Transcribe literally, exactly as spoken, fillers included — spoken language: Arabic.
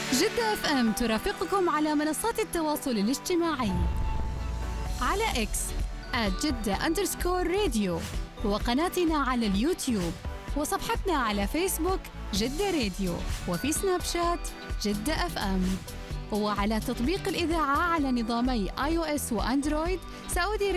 جدة اف ام ترافقكم على منصات التواصل الاجتماعي على اكس آت جدة أندرسكور راديو، وقناتنا على اليوتيوب، وصفحتنا على فيسبوك جدة راديو، وفي سناب شات جدة اف ام، وعلى تطبيق الإذاعة على نظامي آي أو إس وأندرويد سعودي